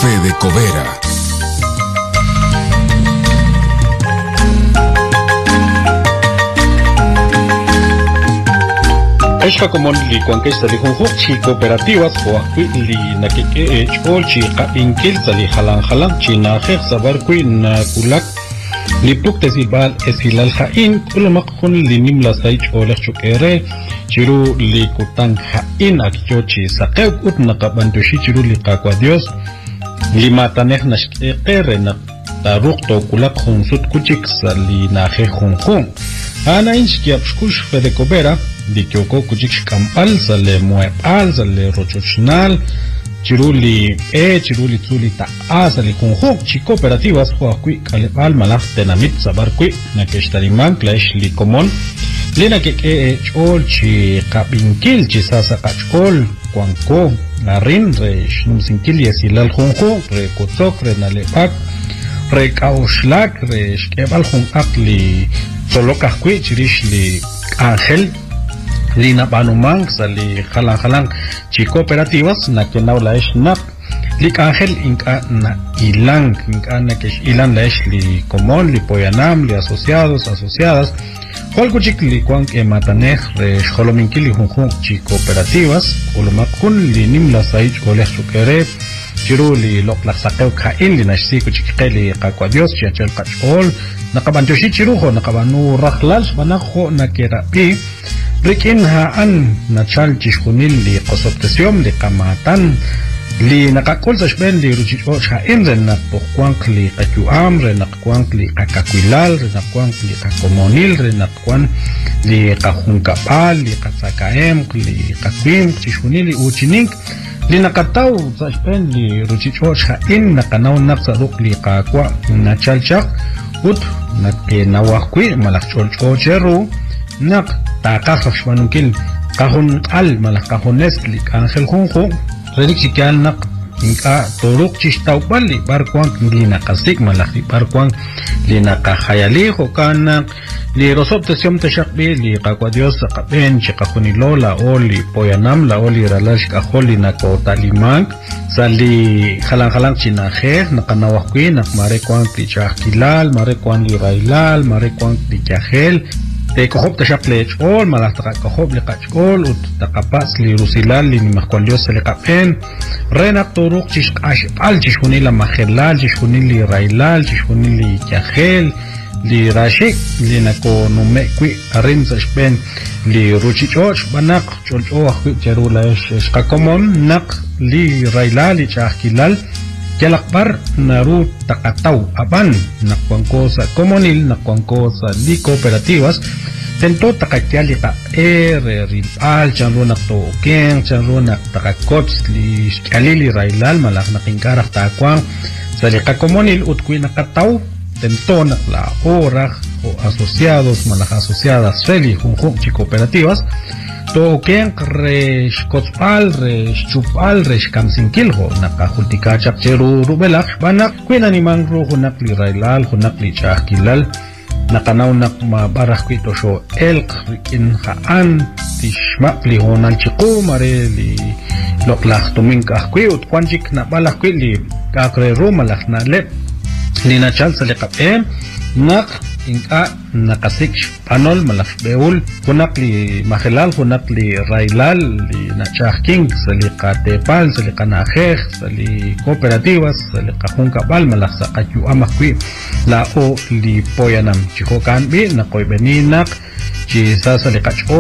Fede Covera. Esta como li cuanquesta li junjuchi cooperativas o li na que olchi ka inkil sali halan chinaje sabar kui na kulak li pukte sibal esilal hain kulamak kun li nimla sai olech chukere chiru li kutang hain akyochi saqew ut naqabantushi chiru li qaqwa Dios li mataneh nashqere na taruq to kulak junsut kuchik sali naje junjun ana inchkiap shkush Fede Covera di kyoko kuchik kampal sale muepal sale rochochnal chiruli chiruli tsuli ta sale junjun chi cooperativas huakui kalebal malaf tenamit sabar kui na keshtariman clash li komon lena que chol chi kapinkil chi sasa kachol kwanko narin re shnumsinkil yesilal junjun re kotok re nalepak re kaushlak re shkebal junjak li solokah kui chirish li ángel lina banumang sali halang chi cooperativas na que naula es nap lik ángel inka na ilang inka na que ilan la es li común li poyanam li asociadas cual kuchik li kuan que matanej re xolominki li junjun chi cooperativas ulumakun li nimla saich oleh sukere chiru li loklak saqew kain li nashsi kuchik li qaqwa Dios chiachel qachol naqabantushi chirujo naqabanu raqlal banajo na que rapi rikin haan nachal chishkunil li qosoptesiom li qamatan li naqakul sashben li ruchicho hain re naqpuqwanq li qachuam re naqwanq li qakakwilal re naqwanq li qakomonil re naqwan li qajunkapal li qatzakaem li qakwim chishkunil li uchinink li naqataw sashben li ruchicho hain naqanaw naqsaruq li qaqwa nachal chaq ut naqe nawaqwi malaqchol cheru naq taqaq shwanunkil qahun al malaq qahunes li ángel junju redik chikan naq inka toruq chishtawpal li barkwan li naqasik malaq li barkwan li naqahayali hokana li rosoptesiom tashaqbi li qaqwa Dios qaben chiqahunilola o li poyanam la o li ralash qaholi naqo talimank sali halang chinaje naqanawaqwi naqmarekwan li chaqilal marekwan li railal marekwan li chajel te kohop tashaplech ol malastaka kohop li qachol ut taqapas li rusilal li nimaqwan Dios li qapen renak turuq chishqash al chishuni la majelal chishuni li railal chishuni li chajel li rashik li nako numekwi arin sashben li ruchichoch banak cholcho akwi cherula shqakomon naq li railal li chajkilal Kelakbar naru takataw aban nakwankosa komonil nakwankosa li cooperativas tento takakyali ka ripal chanro nakto ken chanro nak takakots li alili railal malak nakingkarak takwang salika komonil utkuy nakataw tento nakla orak o asociados malak asociadas feli junjun chi cooperativas to ken resh kotspal resh chupal resh kamsinkilho nakahultika chapcheru rubelak banak kwena ni mangro hunak li railal hunak li chahkilal nakanaw nak mabarah kwito sho elk rikin haan tishma li honal chiku mare li loklak tumingkah kwiut kwanjik na balak kwi li kakre rumalak na lep li nachal sa likap nak inka nakasik panol malaf beul hunak li majelal hunak li railal li nachahking sali qatepal sali qanajej sali cooperativas sali qajunkabal malaf saqayu amakwi la o li poyanam chihokan bi nakoy beninak chi sasali qach'o